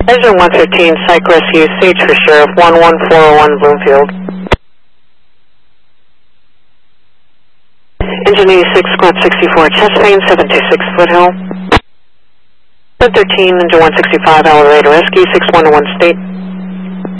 Engine 115, Psych Rescue, Sage for Sheriff, 11401 Bloomfield. Engine 86, Squad 64, chest pain, 726 Foothill. 13, Engine 165, Elevator Rescue, 6101 State.